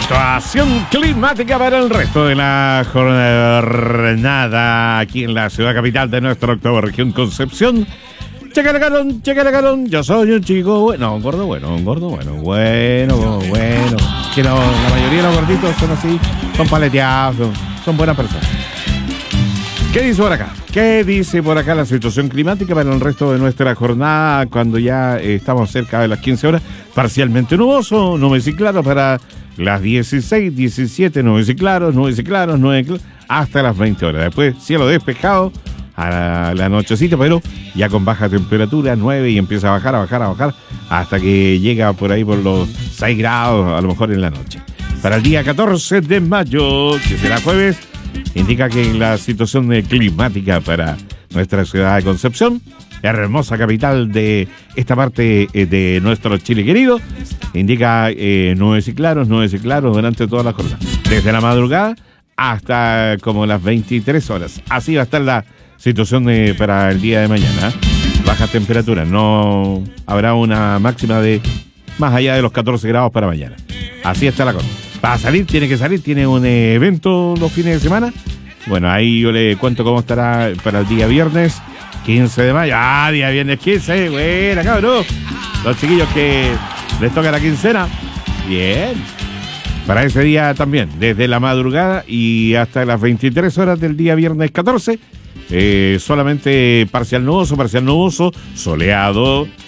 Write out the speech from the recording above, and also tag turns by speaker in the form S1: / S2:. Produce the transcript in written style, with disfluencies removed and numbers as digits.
S1: Situación climática para el resto de la jornada aquí en la ciudad capital de nuestra octava región, Concepción. Chequeragalón, yo soy un chico bueno, un gordo bueno. Que no, la mayoría de los gorditos son así, son paleteados, son buenas personas. ¿Qué dice por acá? ¿Qué dice por acá la situación climática para el resto de nuestra jornada cuando ya estamos cerca de las 15 horas? Parcialmente nuboso, nubes y claros para las 16, 17, nubes y claros, hasta las 20 horas. Después cielo despejado a la nochecita, pero ya con baja temperatura, 9, y empieza a bajar, hasta que llega por ahí por los 6 grados, a lo mejor en la noche. Para el día 14 de mayo, que será jueves, indica que la situación climática para nuestra ciudad de Concepción, hermosa capital de esta parte de nuestro Chile querido, indica nubes y claros durante toda la jornada, desde la madrugada hasta como las 23 horas. Así va a estar la situación para el día de mañana. Bajas temperaturas, no habrá una máxima de más allá de los 14 grados para mañana. Así está la cosa. Para salir, tiene un evento los fines de semana. Bueno, ahí yo le cuento cómo estará para el día viernes 15 de mayo. Día viernes 15, buena, cabrón. Los chiquillos que les toca la quincena. Bien. Para ese día también, desde la madrugada y hasta las 23 horas del día viernes 14, solamente parcial nuboso, soleado,